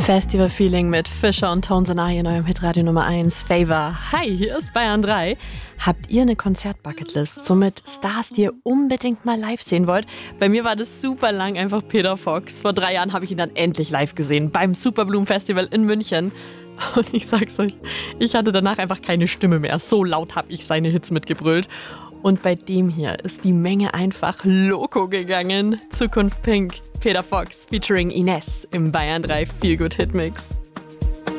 Festival-Feeling mit Fischer und Tones and I in eurem Hitradio Nummer 1. Favor. Hi, hier ist Bayern 3. Habt ihr eine Konzert-Bucketlist, so mit Stars, die ihr unbedingt mal live sehen wollt? Bei mir war das super lang einfach Peter Fox. Vor 3 Jahren habe ich ihn dann endlich live gesehen, beim Superbloom Festival in München. Und ich sag's euch, ich hatte danach einfach keine Stimme mehr. So laut habe ich seine Hits mitgebrüllt. Und bei dem hier ist die Menge einfach loco gegangen. Zukunft Pink, Peter Fox featuring Ines im Bayern 3 Feel Good Hit Mix.